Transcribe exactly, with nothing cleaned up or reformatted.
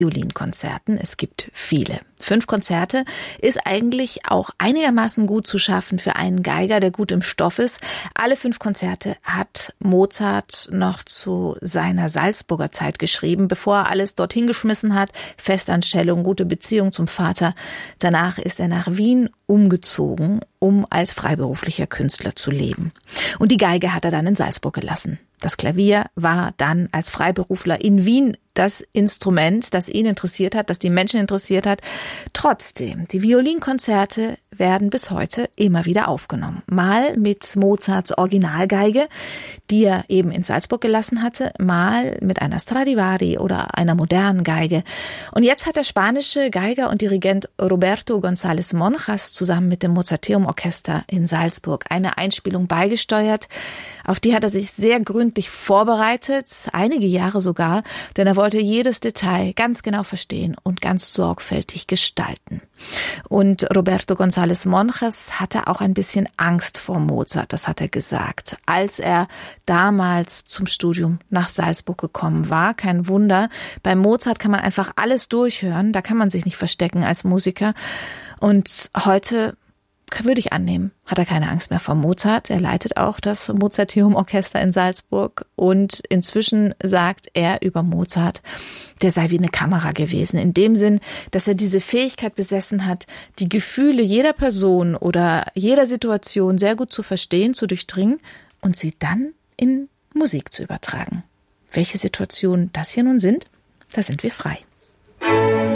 Violinkonzerten. Es gibt viele. Fünf Konzerte ist eigentlich auch einigermaßen gut zu schaffen für einen Geiger, der gut im Stoff ist. Alle fünf Konzerte hat Mozart noch zu seiner Salzburger Zeit geschrieben, bevor er alles dorthin geschmissen hat. Festanstellung, gute Beziehung zum Vater. Danach ist er nach Wien umgezogen, um als freiberuflicher Künstler zu leben. Und die Geige hat er dann in Salzburg gelassen. Das Klavier war dann als Freiberufler in Wien das Instrument, das ihn interessiert hat, das die Menschen interessiert hat. Trotzdem, die Violinkonzerte werden bis heute immer wieder aufgenommen. Mal mit Mozarts Originalgeige, die er eben in Salzburg gelassen hatte, mal mit einer Stradivari oder einer modernen Geige. Und jetzt hat der spanische Geiger und Dirigent Roberto González Monjas zusammen mit dem Mozarteum Orchester in Salzburg eine Einspielung beigesteuert. Auf die hat er sich sehr gründlich vorbereitet, einige Jahre sogar, denn er wollte jedes Detail ganz genau verstehen und ganz sorgfältig gestalten. Und Roberto González Monjas hatte auch ein bisschen Angst vor Mozart, das hat er gesagt, als er damals zum Studium nach Salzburg gekommen war. Kein Wunder, bei Mozart kann man einfach alles durchhören, da kann man sich nicht verstecken als Musiker. Und heute würde ich annehmen, hat er keine Angst mehr vor Mozart. Er leitet auch das Mozarteum Orchester in Salzburg und inzwischen sagt er über Mozart, der sei wie eine Kamera gewesen. In dem Sinn, dass er diese Fähigkeit besessen hat, die Gefühle jeder Person oder jeder Situation sehr gut zu verstehen, zu durchdringen und sie dann in Musik zu übertragen. Welche Situationen das hier nun sind, da sind wir frei.